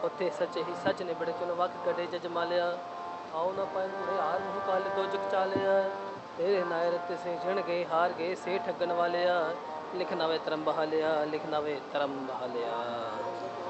ਉੱਥੇ ਸੱਚੇ ਹੀ ਸੱਚ ਨੇ ਬੜੇ ਚੁਣ ਵਕ ਕਢੇ ਜਜ ਮਾਲਿਆ। ਆਓ ਨਾ ਪਾਏ ਮੁੜੇ ਹਾਰ ਮੂੰਹ ਕਾਲੇ ਦੋ ਜਗ ਚਾਲਿਆ। ਤੇਰੇ ਨਾਇਰ ਤੇ ਸੇ ਜਣ ਗਏ ਹਾਰ ਗਏ ਸੇ ਠੱਗਣ ਵਾਲਿਆ। ਲਿਖਣਾ ਵੇ ਧਰਮ ਬਹਾਲਿਆ, ਲਿਖਣਾ ਵੇ ਧਰਮ ਬਹਾਲਿਆ।